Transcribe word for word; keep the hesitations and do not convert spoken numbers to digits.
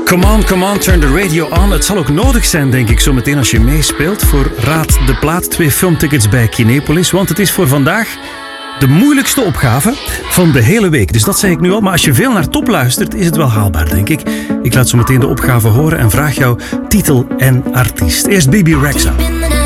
Come on, come on, turn the radio on. Het zal ook nodig zijn, denk ik, zo meteen als je meespeelt voor Raad de Plaat. Twee filmtickets bij Kinepolis, want het is voor vandaag de moeilijkste opgave van de hele week. Dus dat zeg ik nu al, maar als je veel naar Top luistert, is het wel haalbaar, denk ik. Ik laat zo meteen de opgave horen en vraag jou titel en artiest. Eerst Bibi Rexha.